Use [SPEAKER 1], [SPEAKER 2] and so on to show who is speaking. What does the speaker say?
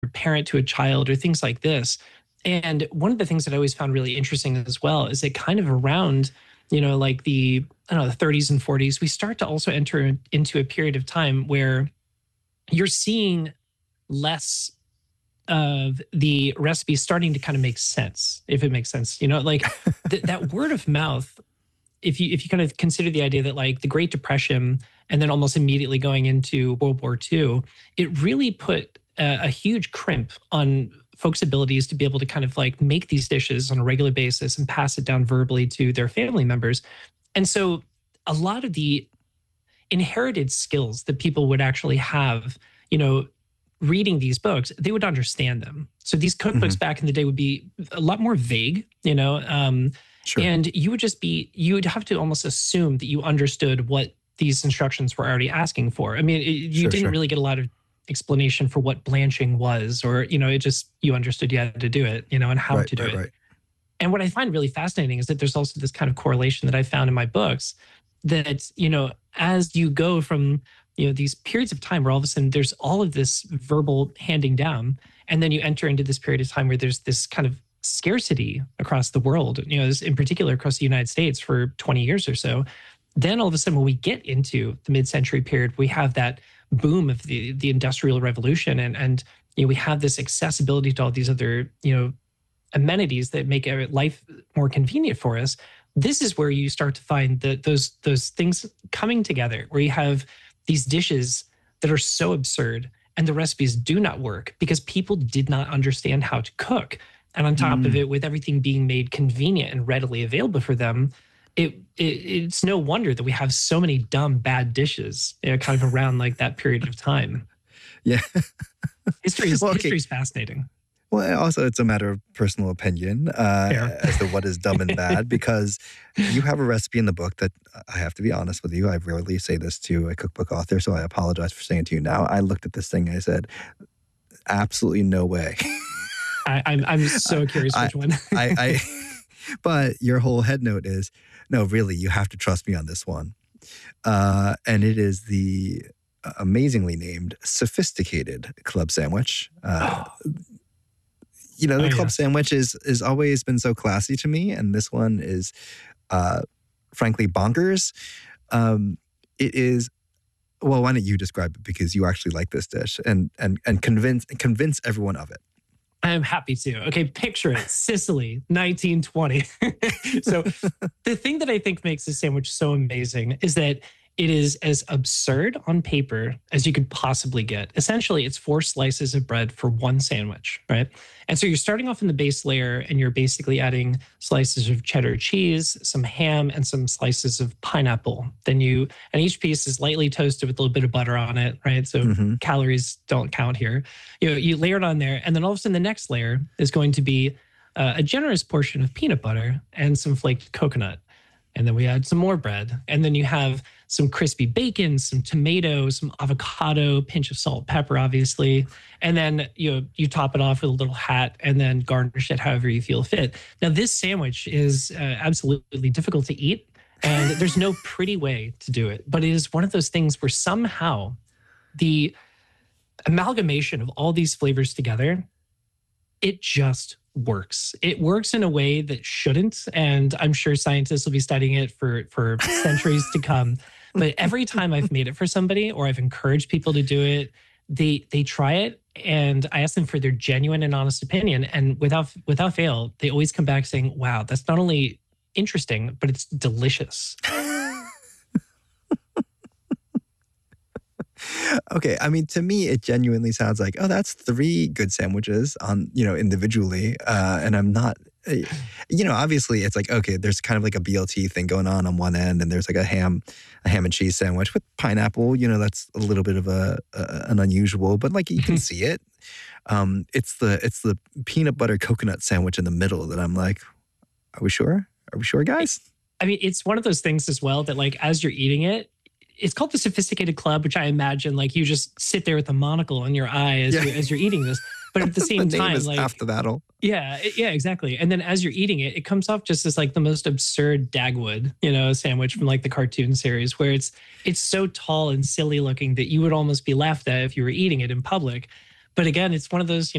[SPEAKER 1] parent to a child or things like this. And one of the things that I always found really interesting as well is that kind of around, like the, I don't know, the 30s and 40s, we start to also enter into a period of time where you're seeing less of the recipe starting to kind of make sense, if it makes sense. Like that word of mouth, if you kind of consider the idea that like the Great Depression and then almost immediately going into World War II, it really put a huge crimp on folks' abilities to be able to kind of like make these dishes on a regular basis and pass it down verbally to their family members. And so a lot of the inherited skills that people would actually have, reading these books, they would understand them. So these cookbooks back in the day would be a lot more vague,
[SPEAKER 2] Sure.
[SPEAKER 1] and you would have to almost assume that you understood what these instructions were already asking for. I mean, you didn't really get a lot of explanation for what blanching was, or, it just, you understood you had to do it, and how to do it.
[SPEAKER 2] Right.
[SPEAKER 1] And what I find really fascinating is that there's also this kind of correlation that I found in my books that, as you go from, these periods of time where all of a sudden there's all of this verbal handing down, and then you enter into this period of time where there's this kind of scarcity across the world, in particular across the United States for 20 years or so. Then all of a sudden, when we get into the mid-century period, we have that boom of the Industrial Revolution, and we have this accessibility to all these other, amenities that make life more convenient for us. This is where you start to find those things coming together, where you have these dishes that are so absurd and the recipes do not work because people did not understand how to cook. And on top of it, with everything being made convenient and readily available for them, it's no wonder that we have so many dumb, bad dishes, kind of around like that period of time.
[SPEAKER 2] Yeah.
[SPEAKER 1] History is fascinating.
[SPEAKER 2] Well, also it's a matter of personal opinion as to what is dumb and bad, because you have a recipe in the book that, I have to be honest with you, I rarely say this to a cookbook author, so I apologize for saying it to you now. I looked at this thing and I said, absolutely no way.
[SPEAKER 1] I'm so curious which one.
[SPEAKER 2] But your whole head note is, no, really, you have to trust me on this one. And it is the amazingly named Sophisticated Club Sandwich. The club sandwich is always been so classy to me, and this one is, frankly, bonkers. It is. Well, why don't you describe it, because you actually like this dish, and convince everyone of it.
[SPEAKER 1] I'm happy to. Okay, picture it. Sicily, 1920. So the thing that I think makes this sandwich so amazing is that it is as absurd on paper as you could possibly get. Essentially, it's 4 slices of bread for one sandwich, right? And so you're starting off in the base layer and you're basically adding slices of cheddar cheese, some ham, and some slices of pineapple. And each piece is lightly toasted with a little bit of butter on it, right? So calories don't count here. You layer it on there, and then all of a sudden the next layer is going to be a generous portion of peanut butter and some flaked coconut. And then we add some more bread. And then you have some crispy bacon, some tomato, some avocado, pinch of salt, pepper, obviously. And then you top it off with a little hat and then garnish it however you feel fit. Now, this sandwich is absolutely difficult to eat. And there's no pretty way to do it. But it is one of those things where somehow the amalgamation of all these flavors together, it just works. It works in a way that shouldn't, and I'm sure scientists will be studying it for centuries to come. But every time I've made it for somebody or I've encouraged people to do it, they try it, and I ask them for their genuine and honest opinion, and without fail, they always come back saying, "Wow, that's not only interesting, but it's delicious."
[SPEAKER 2] Okay, I mean, to me, it genuinely sounds like, oh, that's 3 good sandwiches on, individually. And I'm not, obviously it's like, okay, there's kind of like a BLT thing going on one end, and there's like a ham and cheese sandwich with pineapple. That's a little bit of an unusual, but like you can see it. It's the peanut butter coconut sandwich in the middle that I'm like, are we sure? Are we sure, guys?
[SPEAKER 1] I mean, it's one of those things as well that like as you're eating it, it's called the Sophisticated Club, which I imagine like you just sit there with a monocle in your eye as you're eating this. But at the same
[SPEAKER 2] the
[SPEAKER 1] time,
[SPEAKER 2] name is
[SPEAKER 1] like
[SPEAKER 2] half the battle.
[SPEAKER 1] Yeah, exactly. And then as you're eating it, it comes off just as like the most absurd Dagwood, sandwich from like the cartoon series, where it's so tall and silly looking that you would almost be laughed at if you were eating it in public. But again, it's one of those,